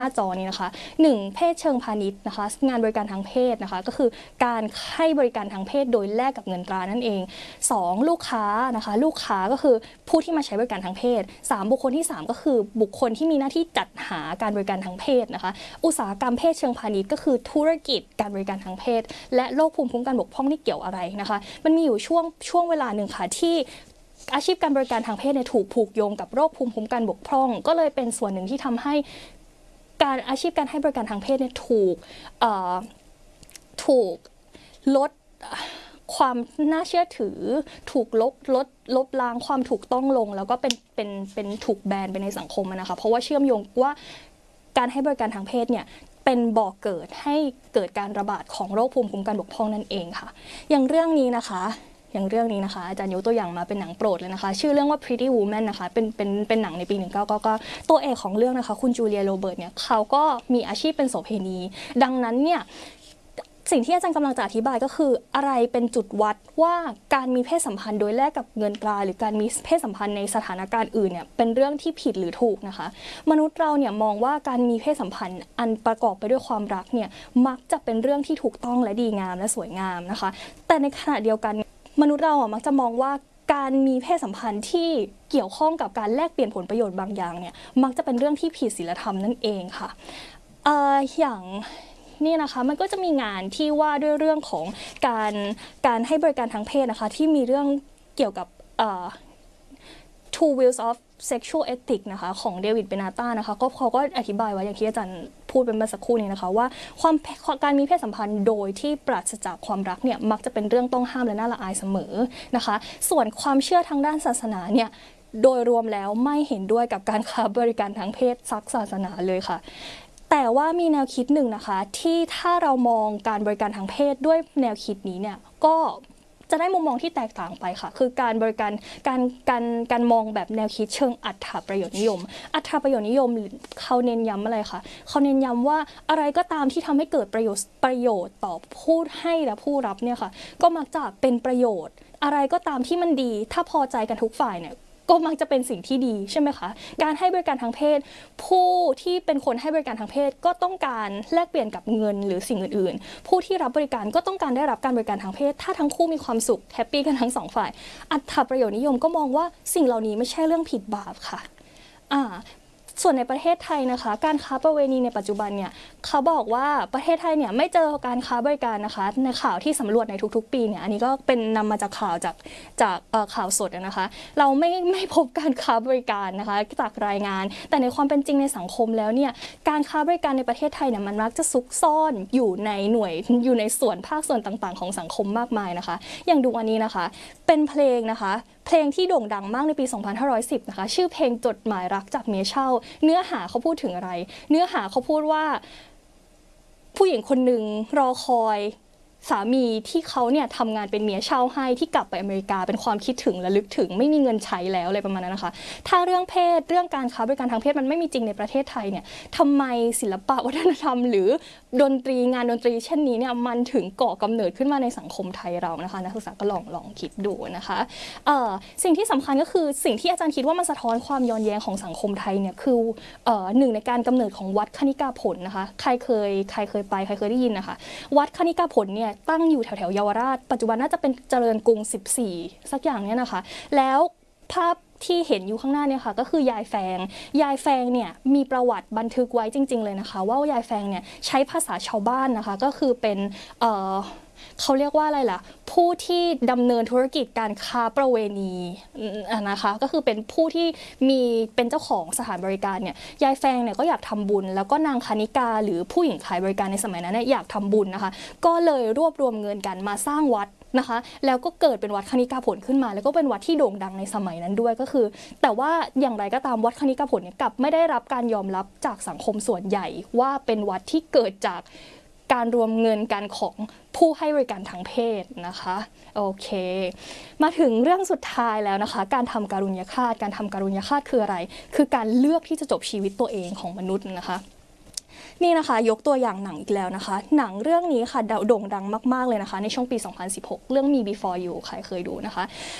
น้าจอนี้นะคะ1เพศเชิงพาณิชย์นะคะงานบริการทางเพศนะคะก็คือการให้บริการทางเพศโดยแลกกับเงินตรานั่นเอง2ลูกค้านะคะลูกค้าก็คือผู้ที่มาใช้บริการทางเพศ3บุคคลที่3ก็คือบุคคลที่มีหน้าที่จัดหาการบริการทางเพศนะคะอุตสาหกรรมเพศเชิงพาณิชย์ก็คือธุรกิจการบริการทางเพศและโรคภูมิคุ้มกันบกพร่องนี่เกี่ยวอะไรนะคะมันมีอยู่ช่วงเวลาหนึ่งค่ะที่อาชีพการบริการทางเพศเนี่ยถูกผูกโยงกับโรคภูมิคุ้มกันบกพร่องก็เลยเป็นส่วนหนึ่งที่ทำให้อาชีพการให้บริการทางเพศเนี่ยถูกลดความน่าเชื่อถือถูกลบล้างความถูกต้องลงแล้วก็เป็นถูกแบนไปในสังคมนะคะเพราะว่าเชื่อมโยงว่าการให้บริการทางเพศเนี่ยเป็นบ่อกเกิดให้เกิดการระบาดของโรคภูมิคุ้มกันบกพร่องนั่นเองค่ะอย่างเรื่องนี้นะคะอาจารย์ยกตัวอย่างมาเป็นหนังโปรดเลยนะคะชื่อเรื่องว่า Pretty Woman นะคะเป็นหนังในปี1999ตัวเอกของเรื่องนะคะคุณจูเลียโรเบิร์ตเนี่ยเขาก็มีอาชีพเป็นโสเภณีดังนั้นเนี่ยสิ่งที่อาจารย์กำลังจะอธิบายก็คืออะไรเป็นจุดวัดว่าการมีเพศสัมพันธ์โดยแลกกับเงินตราหรือการมีเพศสัมพันธ์ในสถานการณ์อื่นเนี่ยเป็นเรื่องที่ผิดหรือถูกนะคะมนุษย์เราเนี่ยมองว่าการมีเพศสัมพันธ์อันประกอบไปด้วยความรักเนี่ยมักจะเป็นเรื่องที่ถูกต้องและดีงามและสวยงามนะคะแต่ในขณะเดียวกันมนุษย์เรามักจะมองว่าการมีเพศสัมพันธ์ที่เกี่ยวข้องกับการแลกเปลี่ยนผลประโยชน์บางอย่างเนี่ยมักจะเป็นเรื่องที่ผิดศีลธรรมนั่นเองค่ะอย่างนี่นะคะมันก็จะมีงานที่ว่าด้วยเรื่องของการให้บริการทางเพศนะคะที่มีเรื่องเกี่ยวกับTwo Wheels of Sexual Ethics นะคะของเดวิดเบนาต้านะคะเขาก็อธิบายไว้อย่างที่อาจารย์พูดเป็นเมื่อสักครู่นี้นะคะว่าการมีเพศสัมพันธ์โดยที่ปราศจากความรักเนี่ยมักจะเป็นเรื่องต้องห้ามและน่าละอายเสมอนะคะส่วนความเชื่อทางด้านศาสนาเนี่ยโดยรวมแล้วไม่เห็นด้วยกับการค้าบริการทางเพศสักศาสนาเลยค่ะแต่ว่ามีแนวคิดหนึ่งนะคะที่ถ้าเรามองการบริการทางเพศด้วยแนวคิดนี้เนี่ยก็จะได้มุมมองที่แตกต่างไปค่ะคือการบริการมองแบบแนวคิดเชิงอัตถประโยชน์นิยมอัตถประโยชน์นิยมเขาเน้นย้ำอะไรคะเขาเน้นย้ำว่าอะไรก็ตามที่ทำให้เกิดประโยชน์ต่อผู้ให้และผู้รับเนี่ยค่ะก็มักจะเป็นประโยชน์อะไรก็ตามที่มันดีถ้าพอใจกันทุกฝ่ายเนี่ยก็มักจะเป็นสิ่งที่ดีใช่ไหมคะการให้บริการทางเพศผู้ที่เป็นคนให้บริการทางเพศก็ต้องการแลกเปลี่ยนกับเงินหรือสิ่งอื่นๆผู้ที่รับบริการก็ต้องการได้รับการบริการทางเพศถ้าทั้งคู่มีความสุขแฮปปี้กันทั้งสองฝ่ายอัตถประโยชน์นิยมก็มองว่าสิ่งเหล่านี้ไม่ใช่เรื่องผิดบาปค่ะส่วนในประเทศไทยนะคะการค้าประเวณีในปัจจุบันเนี่ยเขาบอกว่าประเทศไทยเนี่ยไม่เจอการค้าบริการนะคะในข่าวที่สำรวจในทุกๆปีเนี่ยอันนี้ก็เป็นนำมาจากข่าวจากข่าวสดนะคะเราไม่พบการค้าบริการนะคะจากรายงานแต่ในความเป็นจริงในสังคมแล้วเนี่ยการค้าบริการในประเทศไทยเนี่ยมันมักจะซุกซ่อนอยู่ในส่วนภาคส่วนต่างๆของสังคมมากมายนะคะอย่างดูอันนี้นะคะเป็นเพลงนะคะเพลงที่โด่งดังมากในปี 2510 นะคะชื่อเพลงจดหมายรักจากเมียเช่าเนื้อหาเขาพูดถึงอะไรเนื้อหาเขาพูดว่าผู้หญิงคนหนึ่งรอคอยสามีที่เขาเนี่ยทำงานเป็นเมียเช่าให้ที่กลับไปอเมริกาเป็นความคิดถึงระลึกถึงไม่มีเงินใช้แล้วอะไรประมาณนั้นนะคะถ้าเรื่องเพศเรื่องการค้าบริการทางเพศมันไม่มีจริงในประเทศไทยเนี่ยทำไมศิลปะวัฒนธรรมหรืองานดนตรีเช่นนี้เนี่ยมันถึงก่อกำเนิดขึ้นมาในสังคมไทยเรานะคะนักศึกษาก็ลองคิดดูนะคะสิ่งที่สำคัญก็คือสิ่งที่อาจารย์คิดว่ามันสะท้อนความย้อนแย้งของสังคมไทยเนี่ยคือหนึ่งในการกำเนิดของวัดคณิกาผลนะคะใครเคยไปใครเคยได้ยินนะคะวัดคณิกาผลเนี่ยตั้งอยู่แถวเยาวราชปัจจุบันน่าจะเป็นเจริญกรุง14สักอย่างเนี่ยนะคะแล้วภาพที่เห็นอยู่ข้างหน้าเนี่ยค่ะก็คือยายแฟงเนี่ยมีประวัติบันทึกไว้จริงๆเลยนะคะว่ายายแฟงเนี่ยใช้ภาษาชาวบ้านนะคะก็คือเป็นเขาเรียกว่าอะไรล่ะผู้ที่ดำเนินธุรกิจการค้าประเวณีนะคะก็คือเป็นผู้ที่เป็นเจ้าของสถานบริการเนี่ยยายแฟงเนี่ยก็อยากทำบุญแล้วก็นางคณิกาหรือผู้หญิงขายบริการในสมัยนั้นเนี่ยอยากทำบุญนะคะก็เลยรวบรวมเงินกันมาสร้างวัดนะคะแล้วก็เกิดเป็นวัดคณิกาผลขึ้นมาแล้วก็เป็นวัดที่โด่งดังในสมัยนั้นด้วยก็คือแต่ว่าอย่างไรก็ตามวัดคณิกาผลเนี่ยกลับไม่ได้รับการยอมรับจากสังคมส่วนใหญ่ว่าเป็นวัดที่เกิดจากการรวมเงินกันของผู้ให้บริการทางเพศนะคะโอเคมาถึงเรื่องสุดท้ายแล้วนะคะการทำการุญยฆาตคืออะไรคือการเลือกที่จะจบชีวิตตัวเองของมนุษย์นะคะนี่นะคะยกตัวอย่างหนังอีกแล้วนะคะหนังเรื่องนี้ค่ะโด่งดังมากๆเลยนะคะในช่วงปี 2016 เรื่องมี Before You ใครเคยดูนะคะ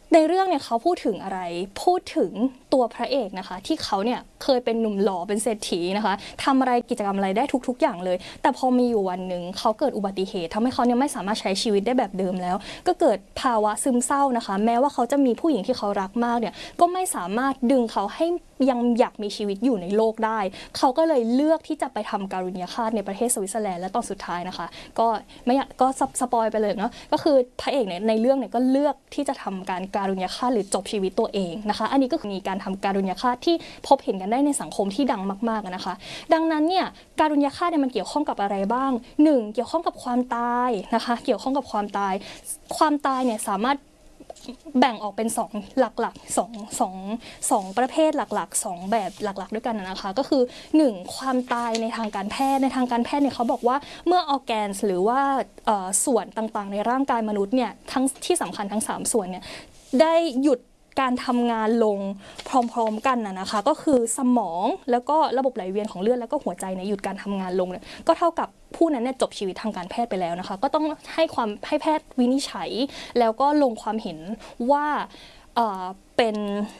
ในเรื่องเนี่ยเขาพูดถึงอะไรพูดถึงตัวพระเอกนะคะที่เขาเนี่ยเคยเป็นหนุ่มหล่อเป็นเศรษฐีนะคะทำอะไรกิจกรรมอะไรได้ทุกอย่างเลยแต่พอมีอยู่วันหนึ่งเขาเกิดอุบัติเหตุทำให้เขาเนี่ยไม่สามารถใช้ชีวิตได้แบบเดิมแล้วก็เกิดภาวะซึมเศร้านะคะแม้ว่าเขาจะมีผู้หญิงที่เขารักมากเนี่ยก็ไม่สามารถดึงเขาให้ยังอยากมีชีวิตอยู่ในโลกได้เขาก็เลยเลือกที่จะไปทำการุญยฆาตในประเทศสวิตเซอร์แลนด์และตอนสุดท้ายนะคะก็ไม่อยากก็สปอยไปเลยเนาะก็คือพระเอกเนี่ยในเรื่องเนี่ยก็เลือกที่จะทำการุญยฆาตหรือจบชีวิตตัวเองนะคะอันนี้ก็คือมีการทำการุญยฆาตที่พบเห็นกันได้ในสังคมที่ดังมากๆนะคะดังนั้นเนี่ยการุญยฆาตเนี่ยมันเกี่ยวข้องกับอะไรบ้าง 1. เกี่ยวข้องกับความตายนะคะเกี่ยวข้องกับความตายเนี่ยสามารถแบ่งออกเป็น2หลักๆ2ประเภทหลักๆ2แบบหลักๆด้วยกันนะคะก็คือ 1. ความตายในทางการแพทย์เนี่ยเขาบอกว่าเมื่อออร์แกนหรือว่าส่วนต่างๆในร่างกายมนุษย์เนี่ยทั้งที่สำคัญทั้ง3ส่วนเนี่ยได้หยุดการทำงานลงพร้อมๆกันนะคะก็คือสมองแล้วก็ระบบไหลเวียนของเลือดแล้วก็หัวใจเนี่ยหยุดการทำงานลงเนี่ยก็เท่ากับผู้นั้นเนี่ยจบชีวิตทางการแพทย์ไปแล้วนะคะก็ต้องให้แพทย์วินิจฉัยแล้วก็ลงความเห็นว่าเป็น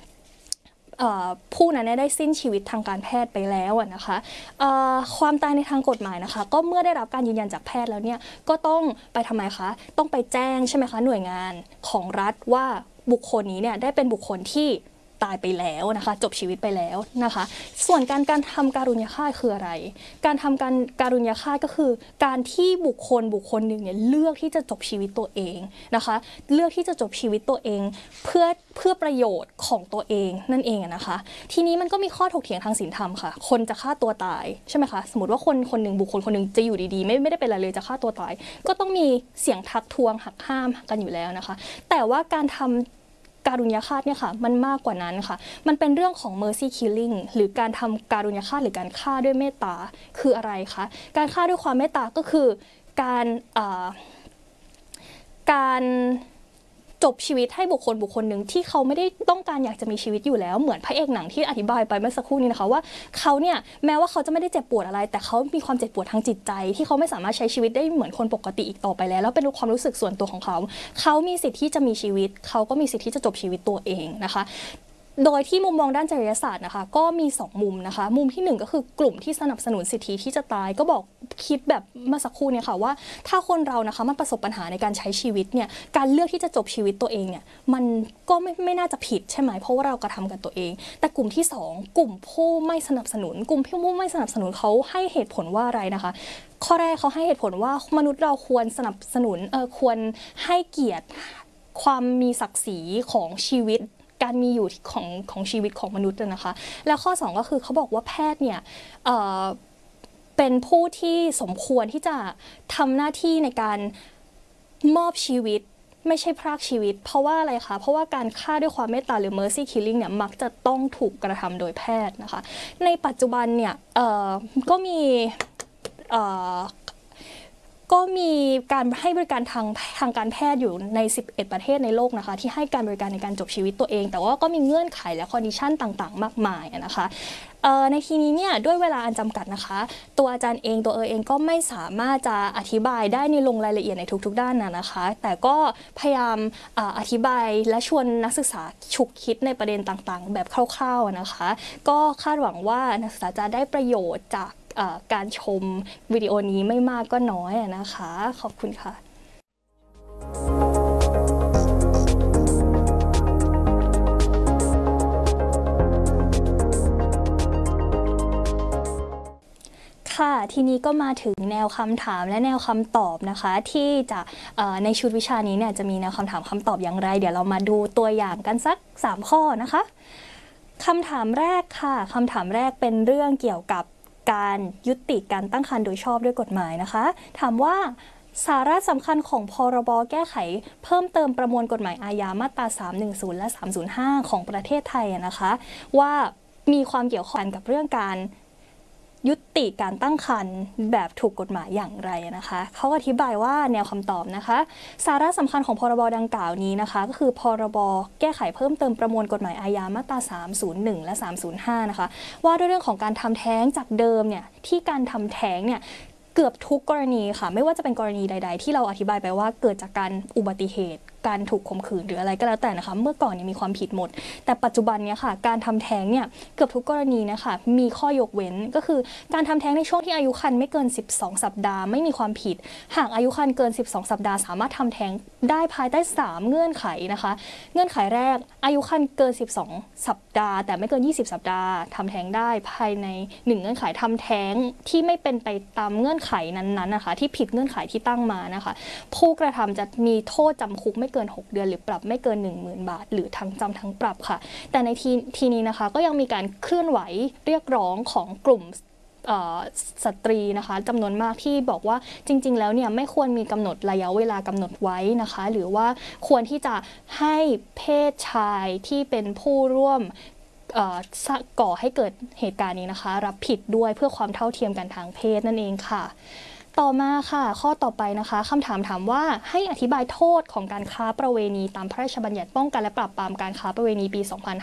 ผู้นั้นได้สิ้นชีวิตทางการแพทย์ไปแล้วนะคะความตายในทางกฎหมายนะคะก็เมื่อได้รับการยืนยันจากแพทย์แล้วเนี่ยก็ต้องไปทำไมคะต้องไปแจ้งใช่ไหมคะหน่วยงานของรัฐว่าบุคคลนี้เนี่ยได้เป็นบุคคลที่ตายไปแล้วนะคะจบชีวิตไปแล้วนะคะส่วนการทำการุญยฆาตคืออะไรการทำการุญยฆาตก็คือการที่บุคคลหนึ่งเนี่ยเลือกที่จะจบชีวิตตัวเองนะคะเลือกที่จะจบชีวิตตัวเองเพื่อประโยชน์ของตัวเองนั่นเองนะคะทีนี้มันก็มีข้อถกเถียงทางศีลธรรมค่ะคนจะฆ่าตัวตายใช่ไหมคะสมมติว่าคนหนึ่งบุคคลคนหนึ่งจะอยู่ดีๆไม่ได้เป็นอะไรเลยจะฆ่าตัวตายก็ต้องมีเสียงทักท้วงหักห้ามกันอยู่แล้วนะคะแต่ว่าการทำการุญยฆาตเนี่ยค่ะมันมากกว่านั้นค่ะมันเป็นเรื่องของ mercy killing หรือการทำการุญยฆาตหรือการฆ่าด้วยเมตตาคืออะไรคะการฆ่าด้วยความเมตตาก็คือการจบชีวิตให้บุคคลหนึ่งที่เขาไม่ได้ต้องการอยากจะมีชีวิตอยู่แล้วเหมือนพระเอกหนังที่อธิบายไปเมื่อสักครู่นี้นะคะว่าเขาเนี่ยแม้ว่าเขาจะไม่ได้เจ็บปวดอะไรแต่เขามีความเจ็บปวดทางจิตใจที่เขาไม่สามารถใช้ชีวิตได้เหมือนคนปกติอีกต่อไปแล้วเป็นความรู้สึกส่วนตัวของเขามีสิทธิ์ที่จะมีชีวิตเขาก็มีสิทธิ์ที่จะจบชีวิตตัวเองนะคะโดยที่มุมมองด้านจริยศาสตร์นะคะก็มี2มุมนะคะมุมที่1ก็คือกลุ่มที่สนับสนุนสิทธิที่จะตายก็บอกคิดแบบเมื่อสักครู่เนี่ยค่ะว่าถ้าคนเรานะคะมันประสบปัญหาในการใช้ชีวิตเนี่ยการเลือกที่จะจบชีวิตตัวเองเนี่ยมันก็ไม่น่าจะผิดใช่ไหมเพราะว่าเรากระทำกันตัวเองแต่กลุ่มที่2กลุ่มผู้ไม่สนับสนุนกลุ่มผู้ไม่สนับสนุนเขาให้เหตุผลว่าอะไรนะคะข้อแรกเขาให้เหตุผลว่ามนุษย์เราควรสนับสนุนควรให้เกียรติความมีศักดิ์ศรีของชีวิตการมีอยู่ของชีวิตของมนุษย์นะคะแล้วข้อ2ก็คือเขาบอกว่าแพทย์เนี่ยเป็นผู้ที่สมควรที่จะทำหน้าที่ในการมอบชีวิตไม่ใช่พรากชีวิตเพราะว่าอะไรคะเพราะว่าการฆ่าด้วยความเมตตาหรือ mercy killing เนี่ยมักจะต้องถูกกระทำโดยแพทย์นะคะในปัจจุบันเนี่ยก็มีการให้บริการทางการแพทย์อยู่ใน11ประเทศในโลกนะคะที่ให้การบริการในการจบชีวิตตัวเองแต่ว่าก็มีเงื่อนไขและคอนดิชันต่างๆมากมายนะคะในทีนี้เนี่ยด้วยเวลาอันจำกัดนะคะตัวอาจารย์เองก็ไม่สามารถจะอธิบายได้ในลงรายละเอียดในทุกๆด้านนะคะแต่ก็พยายามอธิบายและชวนนักศึกษาฉุกคิดในประเด็นต่างๆแบบคร่าวๆนะคะก็คาดหวังว่านักศึกษาจะได้ประโยชน์จากการชมวิดีโอนี้ไม่มากก็น้อยนะคะขอบคุณค่ะค่ะทีนี้ก็มาถึงแนวคำถามและแนวคำตอบนะคะที่จะในชุดวิชานี้เนี่ยจะมีแนวคำถามคำตอบอย่างไรเดี๋ยวเรามาดูตัวอย่างกันสัก3ข้อนะคะคำถามแรกค่ะคำถามแรกเป็นเรื่องเกี่ยวกับการยุติการตั้งครรภ์โดยชอบด้วยกฎหมายนะคะถามว่าสาระสำคัญของพรบแก้ไขเพิ่มเติมประมวลกฎหมายอาญามาตรา310และ305ของประเทศไทยนะคะว่ามีความเกี่ยวข้องกับเรื่องการยุติการตั้งครรภ์แบบถูกกฎหมายอย่างไรนะคะเขาอธิบายว่าแนวคำตอบนะคะสาระสำคัญของพรบดังกล่าวนี้นะคะก็คือพรบแก้ไขเพิ่มเติมประมวลกฎหมายอาญามาตรา301และ305นะคะว่าด้วยเรื่องของการทำแท้งจากเดิมเนี่ยที่การทำแท้งเนี่ยเกือบทุกกรณีค่ะไม่ว่าจะเป็นกรณีใดๆที่เราอธิบายไปว่าเกิดจากการอุบัติเหตุการถูกข่มขืนหรืออะไรก็แล้วแต่นะคะเมื่อก่อนเนี่ยมีความผิดหมดแต่ปัจจุบันเนี่ยค่ะการทำแท้งเนี่ยเกือบทุกกรณีนะคะมีข้อยกเว้นก็คือการทำแท้งในช่วงที่อายุครรภ์ไม่เกิน12สัปดาห์ไม่มีความผิดหากอายุครรภ์เกิน12สัปดาห์สามารถทำแท้งได้ภายใต้3เงื่อนไขนะคะเงื่อนไขแรกอายุครรภ์เกิน12สัปดาห์แต่ไม่เกิน20สัปดาห์ทำแท้งได้ภายใน1เงื่อนไขทำแท้งที่ไม่เป็นไปตามเงื่อนไขนั้นๆนะคะที่ผิดเงื่อนไขที่ตั้งมานะคะผู้กระทำจะมีโทษจำคุกไม่เกิน6เดือนหรือปรับไม่เกิน 10,000 บาทหรือทั้งจำทั้งปรับค่ะแต่ในทีนี้นะคะก็ยังมีการเคลื่อนไหวเรียกร้องของกลุ่มสตรีนะคะจำนวนมากที่บอกว่าจริงๆแล้วเนี่ยไม่ควรมีกำหนดระยะเวลากำหนดไว้นะคะหรือว่าควรที่จะให้เพศชายที่เป็นผู้ร่วมก่อให้เกิดเหตุการณ์นี้นะคะรับผิดด้วยเพื่อความเท่าเทียมกันทางเพศนั่นเองค่ะต่อมาค่ะข้อต่อไปนะคะคำถามถามว่าให้อธิบายโทษของการค้าประเวณีตามพระราชบัญญัติป้องกันและปราบปรามการค้าประเวณีปี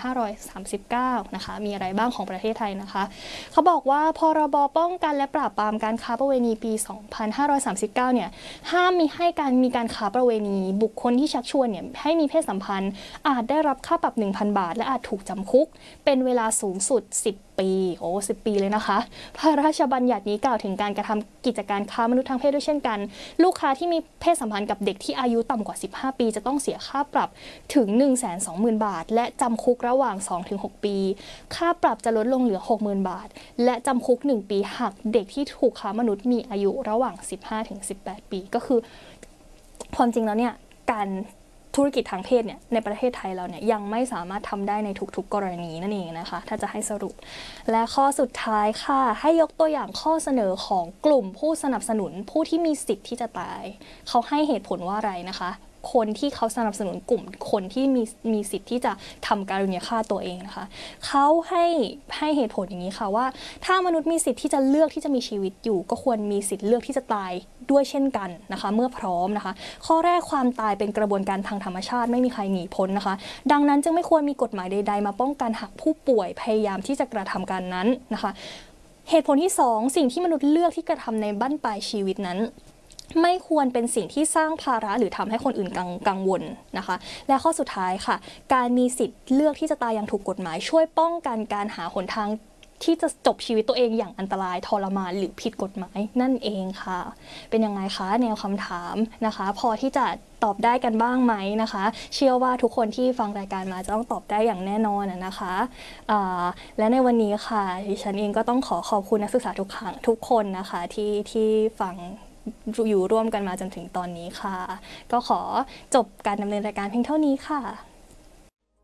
2539 นะคะมีอะไรบ้างของประเทศไทยนะคะเขาบอกว่าพรบป้องกันและปราบปรามการค้าประเวณีปี 2539 เนี่ยห้ามมีการค้าประเวณีบุคคลที่ชักชวนเนี่ยให้มีเพศสัมพันธ์อาจได้รับค่าปรับ 1,000 บาทและอาจถูกจำคุกเป็นเวลาสูงสุด10 ปี10 ปีเลยนะคะพระราชบัญญัตินี้กล่าวถึงการกระทำกิจการค้ามนุษย์ทางเพศด้วยเช่นกันลูกค้าที่มีเพศสัมพันธ์กับเด็กที่อายุต่ำกว่า15 ปีจะต้องเสียค่าปรับถึง 120,000 บาทและจำคุกระหว่าง 2-6 ปีค่าปรับจะลดลงเหลือ 60,000 บาทและจำคุก1 ปีหากเด็กที่ถูกค้ามนุษย์มีอายุระหว่าง 15-18 ปีก็คือความจริงแล้วเนี่ยการธุรกิจทางเพศเนี่ยในประเทศไทยเราเนี่ยยังไม่สามารถทำได้ในทุกๆกรณีนั่นเองนะคะถ้าจะให้สรุปและข้อสุดท้ายค่ะให้ยกตัวอย่างข้อเสนอของกลุ่มผู้สนับสนุนผู้ที่มีสิทธิ์ที่จะตายเขาให้เหตุผลว่าอะไรนะคะคนที่เขาสนับสนุนกลุ่มคนที่มีสิทธิ์ที่จะทำการุญฆาตตัวเองนะคะเขาให้เหตุผลอย่างนี้ค่ะว่าถ้ามนุษย์มีสิทธิ์ที่จะเลือกที่จะมีชีวิตอยู่ก็ควรมีสิทธิ์เลือกที่จะตายด้วยเช่นกันนะคะเมื่อพร้อมนะคะข้อแรกความตายเป็นกระบวนการทางธรรมชาติไม่มีใครหนีพ้นนะคะดังนั้นจึงไม่ควรมีกฎหมายใดๆมาป้องกันหากผู้ป่วยพยายามที่จะกระทำการนั้นนะคะเหตุผลที่2สิ่งที่มนุษย์เลือกที่กระทำในบั้นปลายชีวิตนั้นไม่ควรเป็นสิ่งที่สร้างภาระหรือทำให้คนอื่นกังวลนะคะและข้อสุดท้ายค่ะการมีสิทธิ์เลือกที่จะตายอย่างถูกกฎหมายช่วยป้องกันการหาหนทางที่จะจบชีวิตตัวเองอย่างอันตรายทรมานหรือผิดกฎหมายนั่นเองค่ะเป็นยังไงคะแนวคำถามนะคะพอที่จะตอบได้กันบ้างไหมนะคะเชื่อว่าทุกคนที่ฟังรายการมาจะต้องตอบได้อย่างแน่นอนนะคะและในวันนี้ค่ะดิฉันเองก็ต้องขอบคุณนักศึกษาทุกคนนะคะที่ฟังอยู่ร่วมกันมาจนถึงตอนนี้ค่ะก็ขอจบการดำเนินรายการเพียงเท่านี้ค่ะ